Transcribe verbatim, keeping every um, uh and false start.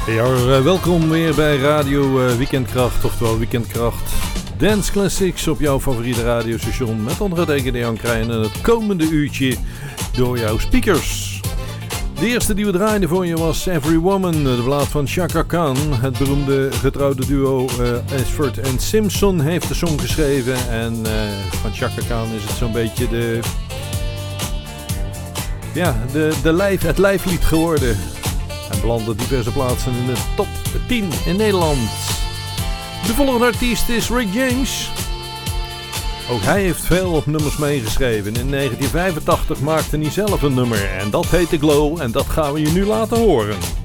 Ja, welkom weer bij Radio uh, Weekendkracht, oftewel Weekendkracht Dance Classics op jouw favoriete radiostation met ondergetekende Jan Krijn en het komende uurtje door jouw speakers. De eerste die we draaiden voor je was Every Woman, de plaat van Chaka Khan. Het beroemde getrouwde duo uh, Ashford en Simpson heeft de song geschreven en uh, van Chaka Khan is het zo'n beetje de, ja, de, de lijf, het lijflied geworden. En belandde diverse plaatsen in de top tien in Nederland. De volgende artiest is Rick James. Ook hij heeft veel nummers meegeschreven. In negentien vijfentachtig maakte hij zelf een nummer en dat heette Glow en dat gaan we je nu laten horen.